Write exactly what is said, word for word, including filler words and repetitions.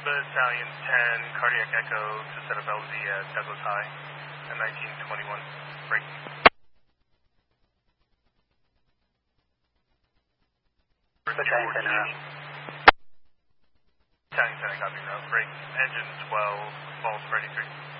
Battalion ten, cardiac echo to set up L Z at Douglas High at nineteen twenty-one. Break. Battalion ten, uh. Battalion ten, copy, route. Break. Engine twelve, false ready three.